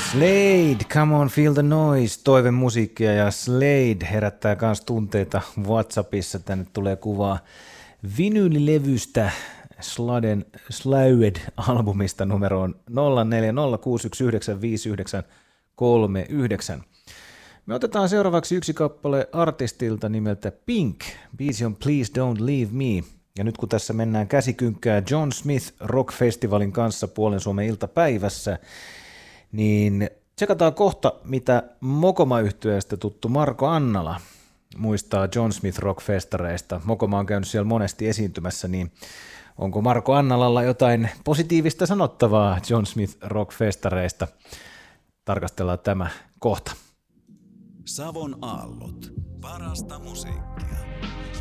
Slade, Come on Feel the Noise, toivemusiikkia ja Slade herättää myös tunteita WhatsAppissa. Tänne tulee kuvaa vinyylilevystä Slade-albumista numeroon 0406195939. Me otetaan seuraavaksi yksi kappale artistilta nimeltä Pink. Biisi on Please Don't Leave Me. Ja nyt kun tässä mennään käsikynkkää John Smith Rock-festivalin kanssa Puolen Suomen iltapäivässä, niin tsekataan kohta, mitä Mokoma-yhtyeestä tuttu Marko Annala muistaa John Smith Rock-festareista. Mokoma on käynyt siellä monesti esiintymässä, niin onko Marko Annalalla jotain positiivista sanottavaa John Smith Rock-festareista? Tarkastellaan tämä kohta. Savon aallot. Parasta musiikkia.